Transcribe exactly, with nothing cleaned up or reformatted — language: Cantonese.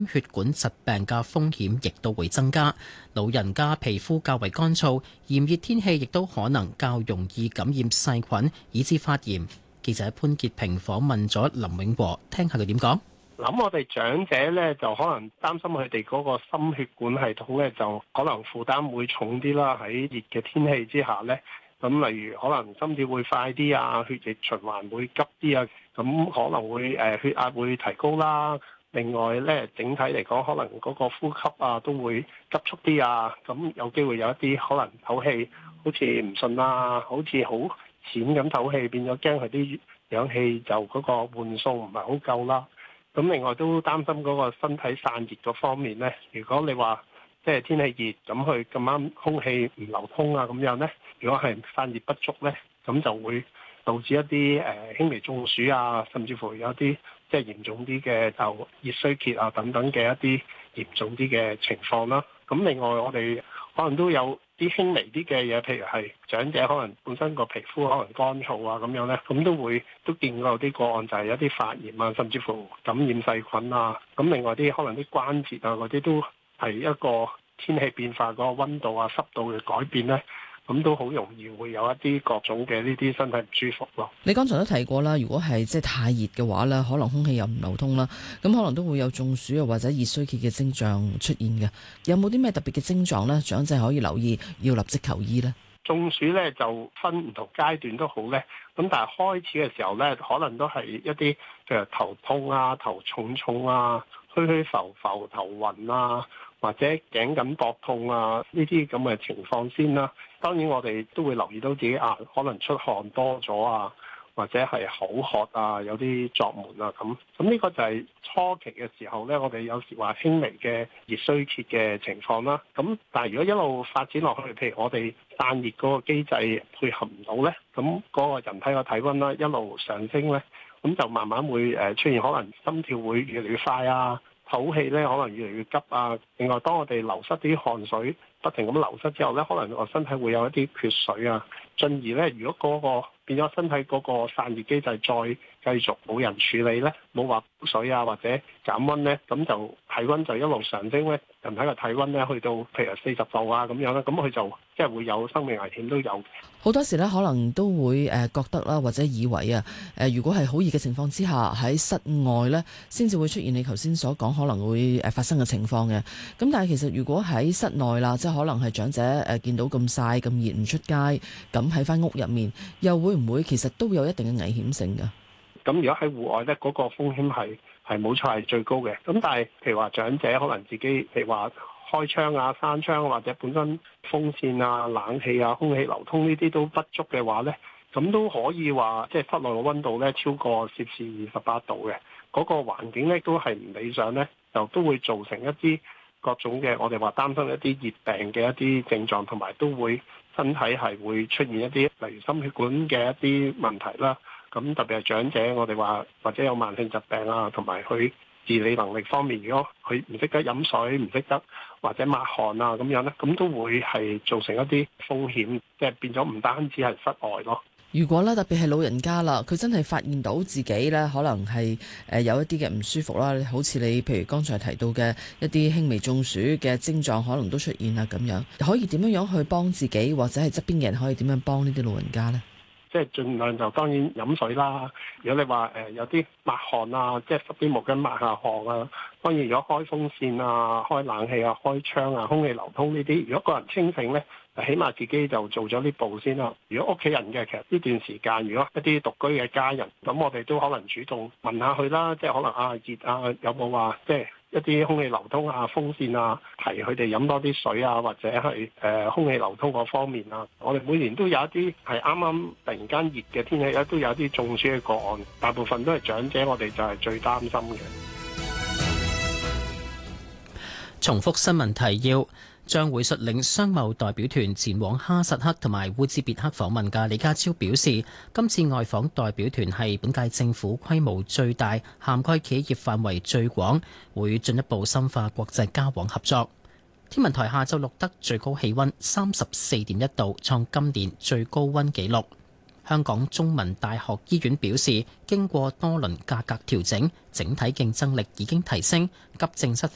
血管疾病嘅風險亦都會增加。老人家皮膚較為乾燥，炎熱天氣亦都可能較容易感染細菌，以致發炎。記者潘潔平訪問咗林永和，聽下佢點講。 諗我哋長者咧，就可能擔心佢哋嗰個心血管系統咧，就可能負擔會重啲啦。喺熱嘅天氣之下咧，咁例如可能心跳會快啲啊，血液循環會急啲啊，咁可能會誒血壓會提高啦。另外咧，整體嚟講，可能嗰個呼吸啊都會急促啲啊，咁有機會有一啲可能唞氣好似唔順啊，好似好淺咁唞氣，變咗驚佢啲氧氣就嗰個換送唔係好夠啦。咁另外都擔心嗰個身體散熱嗰方面咧，如果你話即係天氣熱，咁佢咁啱空氣唔流通啊咁樣咧，如果係散熱不足咧，咁就會導致一啲誒輕微中暑啊，甚至乎有啲即係嚴重啲嘅就熱衰竭啊等等嘅一啲嚴重啲嘅情況啦。咁另外我哋可能都有啲輕微啲嘅嘢，譬如係長者可能本身個皮膚可能乾燥啊咁樣咧，咁都會都見過有啲個案就係有啲發炎啊，甚至乎感染細菌啊。咁另外啲可能啲關節啊嗰啲都係一個天氣變化嗰個溫度啊濕度嘅改變咧。咁都好容易會有一啲各種嘅呢啲身體唔舒服咯。 你剛才都提過啦，如果係即係太熱嘅話咧，可能空氣又唔流通啦，咁可能都會有中暑又或者熱衰竭嘅徵象出現嘅。有冇啲咩特別嘅症狀咧？長者可以留意，要立即求醫咧。 中暑咧就分唔同階段都好咧，咁但係開始嘅時候咧，可能都係一啲譬如頭痛啊、頭重重啊、虛虛浮浮、頭暈啊，或者頸緊膊痛啊呢啲咁嘅情況先啦。當然我哋都會留意到自己啊，可能出汗多咗啊，或者係口渴啊，有啲作悶啊咁。咁呢個就係初期嘅時候咧，我哋有時話輕微嘅熱衰竭嘅情況啦。咁但係如果一路發展落去，譬如我哋散熱嗰個機制配合唔到咧，咁嗰個人體個體溫啦一路上升咧，咁就慢慢會誒出現可能心跳會越嚟越快啊，唞氣咧可能越嚟越急啊。另外，當我哋流失啲汗水不停咁流失之後咧，可能個身體會有一啲缺水啊，進而咧，如果嗰個變咗身體嗰個散熱機制再繼續冇人處理咧，冇話補水啊或者減溫咧，咁就體溫就一路上升咧，人體嘅體溫咧去到譬如四十度啊咁樣咧，咁佢就即係會有生命危險都有。 好多時咧，可能都會誒覺得啦，或者以為啊，誒如果係好熱嘅情況之下，喺室外咧，先至會出現你頭先所講可能會誒發生嘅情況嘅。咁但係其實如果喺室內啦，即係可能係長者誒見到咁曬咁熱唔出街，咁喺翻屋入面，又會唔會其實都會有一定嘅危險性㗎？ 咁如果喺戶外咧，嗰個風險係係冇錯係最高嘅。咁但係譬如話長者可能自己譬如話開窗啊、閂窗或者本身風扇啊、冷氣啊、空氣流通呢啲都不足嘅話咧，咁都可以話即係室內嘅溫度咧超過攝氏二十八度嘅，嗰個環境咧都係唔理想咧，就都會造成一啲各種嘅我哋話擔心一啲熱病嘅一啲症狀，同埋都會身體係會出現一啲例如心血管嘅一啲問題啦。咁特別係長者，我哋話或者有慢性疾病啊，同埋佢自理能力方面，如果佢唔識得飲水，唔識得或者抹汗啊咁樣咧，咁都會係造成一啲風險，即係變咗唔單止係室外咯。 如果咧特別係老人家啦，佢真係發現到自己咧可能係誒有一啲嘅唔舒服啦，好似你譬如剛才提到嘅一啲輕微中暑嘅症狀，可能都出現啦咁樣，可以點樣樣去幫自己，或者係側邊嘅人可以點樣幫呢啲老人家呢？ 即係盡量就當然飲水啦。如果你話誒有啲抹汗啊，即係濕啲毛巾抹下汗啊。當然如果開風扇啊、開冷氣啊、開窗啊、空氣流通呢啲，如果個人清醒咧，起碼自己就做咗呢步先啦。如果屋企人嘅，其實呢段時間，如果一啲獨居嘅家人，咁我哋都可能主動問下佢啦，即係可能啊熱啊，有冇話即係一啲空氣流通啊、風扇啊，提佢哋飲多啲水啊，或者係誒、呃、空氣流通嗰方面啊。我哋每年都有一啲係啱啱突然間熱嘅天氣咧，都有一啲中暑嘅個案，大部分都係長者，我哋就係最擔心嘅。 重複新聞提要：將會率領商貿代表團前往哈薩克同埋烏茲別克訪問嘅李家超表示，今次外訪代表團係本屆政府規模最大、涵蓋企業範圍最廣，會進一步深化國際交往合作。天文台下晝錄得最高氣溫三十四點一度，創今年最高溫紀錄。香港中文大學醫院表示，經過多輪價格調整，整體競爭力已經提升，急症室